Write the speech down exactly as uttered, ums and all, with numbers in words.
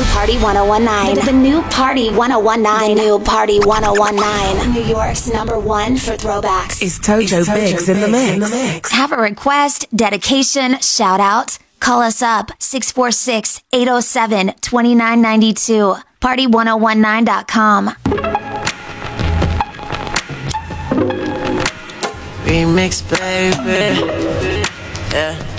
Party ten nineteen. The, the new Party ten nineteen. The new Party ten nineteen. New York's number one for throwbacks. It's Tojo, it's Tojo Biggs, Biggs in the mix. In the mix. Have a request, dedication, shout out? Call us up six four six, eight oh seven, two nine nine two. party ten nineteen dot com. Remix, baby. Yeah.